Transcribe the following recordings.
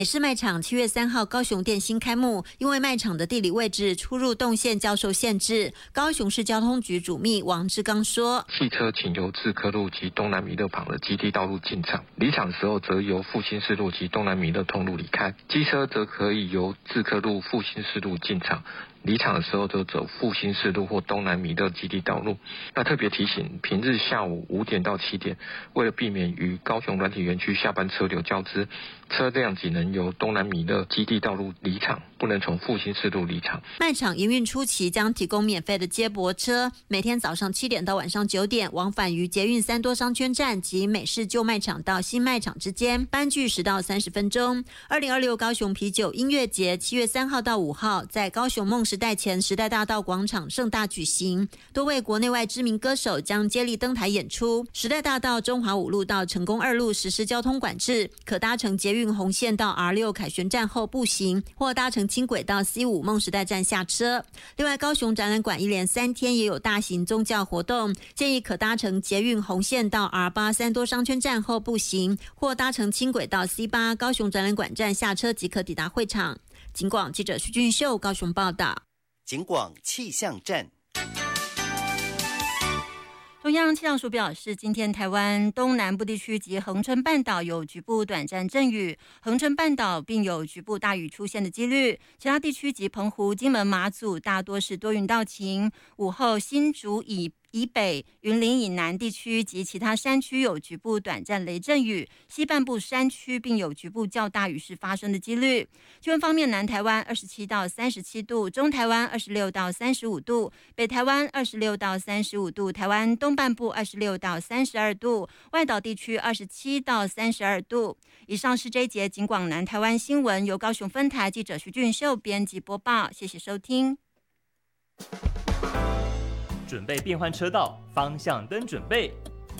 美式卖场7月3号高雄店新开幕，因为卖场的地理位置出入动线较受限制，高雄市交通局主秘王志刚说： 汽车请由自科路及东南弥勒旁的基地道路进场，离场时候则由复兴四路及东南弥勒通路离开，机车则可以由自科路复兴四路进场，离场的时候则走复兴四路或东南弥勒基地道路。那特别提醒，平日下午5点到7点，为了避免与高雄软体园区下班车流交织，车辆只能由东南弥勒基地道路离场，不能从复兴四路离场。 卖场营运初期将提供免费的接驳车，每天早上7点到晚上9点，往返于捷运3多商圈站及美式旧卖场到新卖场之间，班距10到30分钟。2026高雄啤酒音乐节7月3号到5号在高雄梦时代前时代大道广场盛大举行，多位国内外知名歌手将接力登台演出。时代大道中华5路到成功2路实施交通管制，可搭乘捷运红线到 R6 凯旋站后步行，或搭乘轻轨到 C5 梦时代站下车。另外，高雄展览馆一连3天也有大型宗教活动，建议可搭乘捷运红线到 R8 3多商圈站后步行，或搭乘轻轨到 C8 高雄展览馆站下车即可抵达会场。警广记者徐俊秀高雄报道。 警广气象站。 中央气象署表示，今天台湾东南部地区及恒春半岛有局部短暂阵雨，恒春半岛并有局部大雨出现的几率，其他地区及澎湖、金门、马祖大多是多云到晴。午后新竹以北、云林以南地区及其他山区有局部短暂雷阵雨，西半部山区并有局部较大雨势发生的几率。气温方面，南台湾27到37度，中台湾26到35度，北台湾26到35度，台湾东半部26到32度，外岛地区27到32度。以上是这一节警广南台湾新闻，由高雄分台记者徐俊秀编辑播报，谢谢收听。 准备变换车道，方向灯准备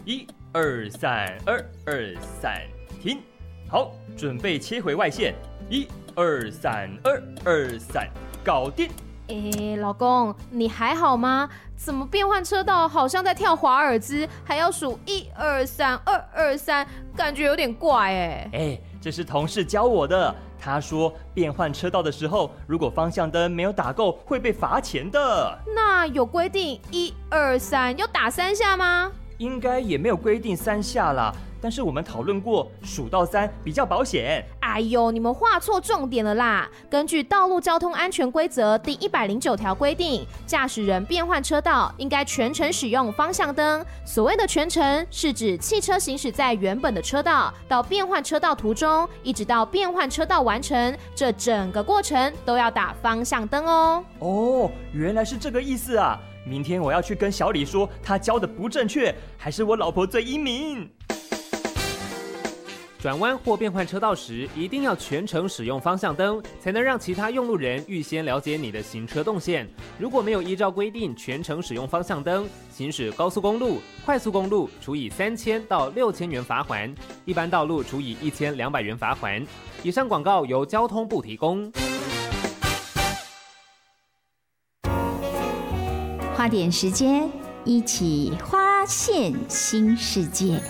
，1、2、3、2、2、3，停。好，准备切回外线，1、2、3、2、2、3，搞定。 老公，你还好吗？怎么变换车道好像在跳华尔兹，还要数1、2、3、2、2、3，感觉有点怪这是同事教我的。他说变换车道的时候，如果方向灯没有打够，会被罚钱的。那有规定1、2、3要打3下吗？ 应该也没有规定3下啦，但是我们讨论过，数到3比较保险。 哎呦，你们画错重点了啦！根据《道路交通安全规则》第109条规定，驾驶人变换车道应该全程使用方向灯。所谓的全程，是指汽车行驶在原本的车道，到变换车道途中，一直到变换车道完成，这整个过程都要打方向灯哦。 原来是这个意思啊！明天我要去跟小李说，他教的不正确，还是我老婆最英明。 转弯或变换车道时，一定要全程使用方向灯，才能让其他用路人预先了解你的行车动线。如果没有依照规定全程使用方向灯，行驶高速公路、快速公路处以3000到6000元罚锾，一般道路处以1200元罚锾。以上广告由交通部提供。 花点时间，一起发现新世界。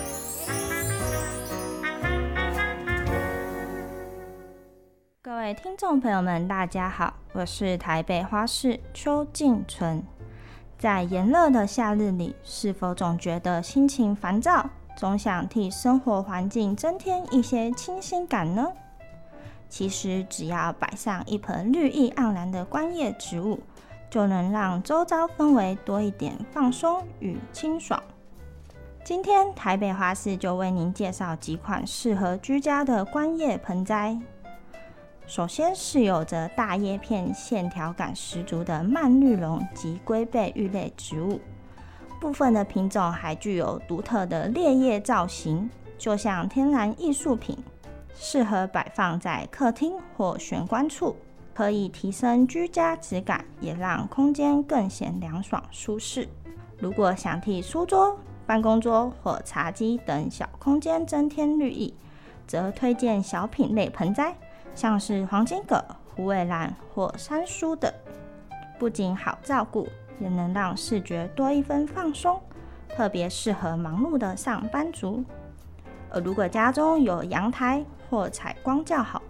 各位听众朋友们，大家好，我是台北花市邱静纯。在炎热的夏日里，是否总觉得心情烦躁，总想替生活环境增添一些清新感呢？其实只要摆上一盆绿意盎然的观叶植物，就能让周遭氛围多一点放松与清爽。今天台北花市就为您介绍几款适合居家的观叶盆栽。首先是有着大叶片、线条感十足的蔓绿绒及龟背玉类植物，部分的品种还具有独特的裂叶造型，就像天然艺术品，适合摆放在客厅或玄关处，可以提升居家质感，也让空间更显凉爽舒适。如果想替书桌、办公桌或茶几等小空间增添绿意，则推荐小品类盆栽，像是黄金葛、虎尾兰或山苏等，不仅好照顾，也能让视觉多一分放松，特别适合忙碌的上班族。而如果家中有阳台或采光较好